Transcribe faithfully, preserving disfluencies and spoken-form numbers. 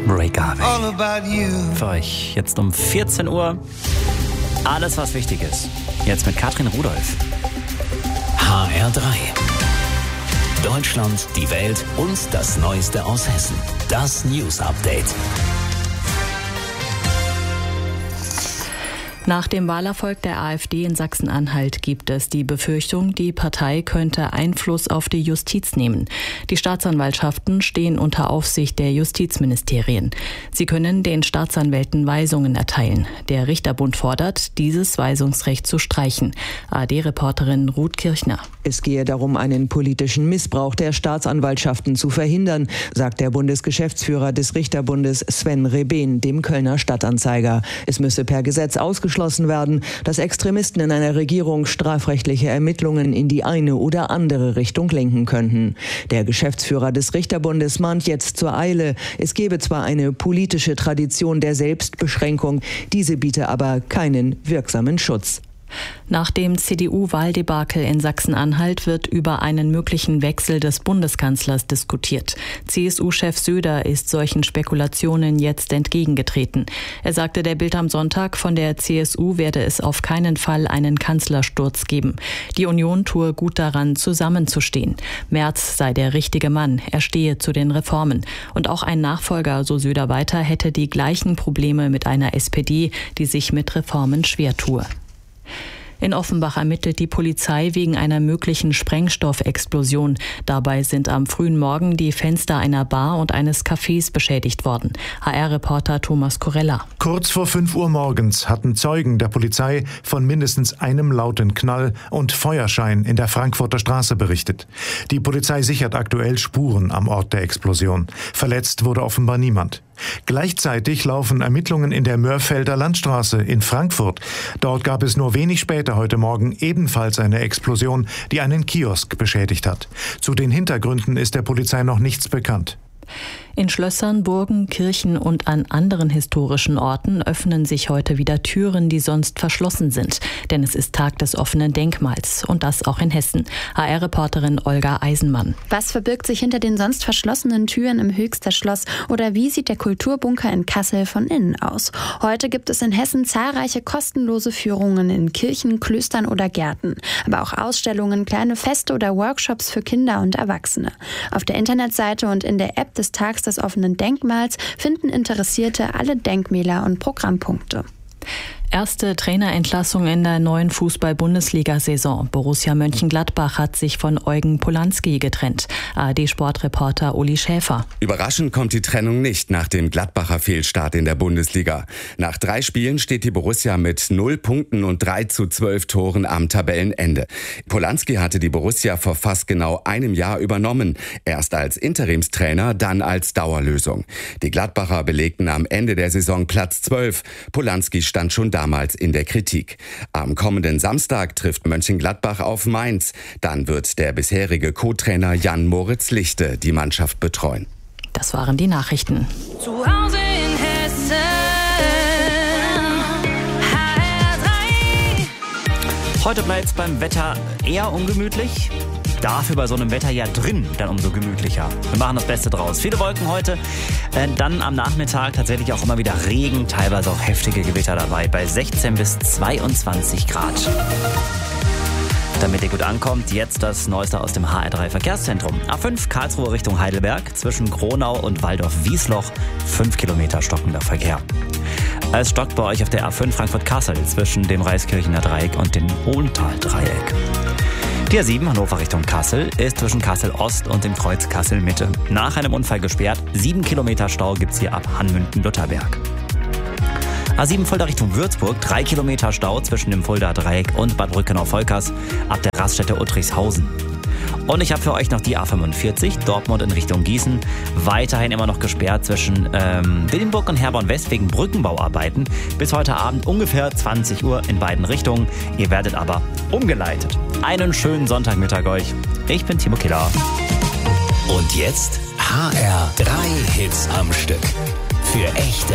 Ray Garvey. Für euch jetzt um vierzehn Uhr. Alles, was wichtig ist. Jetzt mit Katrin Rudolph. H R drei. Deutschland, die Welt und das Neueste aus Hessen. Das News Update. Nach dem Wahlerfolg der AfD in Sachsen-Anhalt gibt es die Befürchtung, die Partei könnte Einfluss auf die Justiz nehmen. Die Staatsanwaltschaften stehen unter Aufsicht der Justizministerien. Sie können den Staatsanwälten Weisungen erteilen. Der Richterbund fordert, dieses Weisungsrecht zu streichen. A R D-Reporterin Ruth Kirchner. Es gehe darum, einen politischen Missbrauch der Staatsanwaltschaften zu verhindern, sagt der Bundesgeschäftsführer des Richterbundes Sven Reben dem Kölner Stadtanzeiger. Es müsse per Gesetz ausgeschlossen werden, dass Extremisten in einer Regierung strafrechtliche Ermittlungen in die eine oder andere Richtung lenken könnten. Der Geschäftsführer des Richterbundes mahnt jetzt zur Eile. Es gebe zwar eine politische Tradition der Selbstbeschränkung, diese biete aber keinen wirksamen Schutz. Nach dem C D U-Wahldebakel in Sachsen-Anhalt wird über einen möglichen Wechsel des Bundeskanzlers diskutiert. C S U-Chef Söder ist solchen Spekulationen jetzt entgegengetreten. Er sagte der Bild am Sonntag, von der C S U werde es auf keinen Fall einen Kanzlersturz geben. Die Union tue gut daran, zusammenzustehen. Merz sei der richtige Mann, er stehe zu den Reformen. Und auch ein Nachfolger, so Söder weiter, hätte die gleichen Probleme mit einer S P D, die sich mit Reformen schwer tue. In Offenbach ermittelt die Polizei wegen einer möglichen Sprengstoffexplosion. Dabei sind am frühen Morgen die Fenster einer Bar und eines Cafés beschädigt worden. H R-Reporter Thomas Corella. Kurz vor fünf Uhr morgens hatten Zeugen der Polizei von mindestens einem lauten Knall und Feuerschein in der Frankfurter Straße berichtet. Die Polizei sichert aktuell Spuren am Ort der Explosion. Verletzt wurde offenbar niemand. Gleichzeitig laufen Ermittlungen in der Mörfelder Landstraße in Frankfurt. Dort gab es nur wenig später heute Morgen ebenfalls eine Explosion, die einen Kiosk beschädigt hat. Zu den Hintergründen ist der Polizei noch nichts bekannt. In Schlössern, Burgen, Kirchen und an anderen historischen Orten öffnen sich heute wieder Türen, die sonst verschlossen sind. Denn es ist Tag des offenen Denkmals. Und das auch in Hessen. H R-Reporterin Olga Eisenmann. Was verbirgt sich hinter den sonst verschlossenen Türen im Höchster Schloss? Oder wie sieht der Kulturbunker in Kassel von innen aus? Heute gibt es in Hessen zahlreiche kostenlose Führungen in Kirchen, Klöstern oder Gärten. Aber auch Ausstellungen, kleine Feste oder Workshops für Kinder und Erwachsene. Auf der Internetseite und in der App des Tags des offenen Denkmals finden Interessierte alle Denkmäler und Programmpunkte. Erste Trainerentlassung in der neuen Fußball-Bundesliga-Saison. Borussia Mönchengladbach hat sich von Eugen Polanski getrennt. A R D-Sportreporter Uli Schäfer. Überraschend kommt die Trennung nicht nach dem Gladbacher Fehlstart in der Bundesliga. Nach drei Spielen steht die Borussia mit null Punkten und drei zu zwölf Toren am Tabellenende. Polanski hatte die Borussia vor fast genau einem Jahr übernommen. Erst als Interimstrainer, dann als Dauerlösung. Die Gladbacher belegten am Ende der Saison Platz zwölf. Polanski stand schon da. Damals in der Kritik. Am kommenden Samstag trifft Mönchengladbach auf Mainz. Dann wird der bisherige Co-Trainer Jan Moritz Lichte die Mannschaft betreuen. Das waren die Nachrichten. Zu Hause in Hessen. H R drei. Heute bleibt es beim Wetter eher ungemütlich. Dafür bei so einem Wetter ja drin dann umso gemütlicher. Wir machen das Beste draus. Viele Wolken heute, äh, dann am Nachmittag tatsächlich auch immer wieder Regen, teilweise auch heftige Gewitter dabei, bei sechzehn bis zweiundzwanzig Grad. Damit ihr gut ankommt, jetzt das Neueste aus dem H R drei Verkehrszentrum. A fünf Karlsruhe Richtung Heidelberg, zwischen Kronau und Waldorf-Wiesloch, fünf Kilometer stockender Verkehr. Es stockt bei euch auf der A fünf Frankfurt-Kassel zwischen dem Reiskirchener Dreieck und dem Hohental-Dreieck. Die A sieben Hannover Richtung Kassel ist zwischen Kassel Ost und dem Kreuz Kassel Mitte nach einem Unfall gesperrt. Sieben Kilometer Stau gibt's hier ab Hanmünden-Lutherberg. A sieben Fulda Richtung Würzburg, drei Kilometer Stau zwischen dem Fulda Dreieck und Bad Brückenau-Volkers ab der Raststätte Uttrichshausen. Und ich habe für euch noch die A fünfundvierzig, Dortmund in Richtung Gießen, weiterhin immer noch gesperrt zwischen ähm, Dillenburg und Herborn-West wegen Brückenbauarbeiten. Bis heute Abend ungefähr zwanzig Uhr in beiden Richtungen. Ihr werdet aber umgeleitet. Einen schönen Sonntagmittag euch. Ich bin Timo Killer. Und jetzt H R drei Hits am Stück. Für echte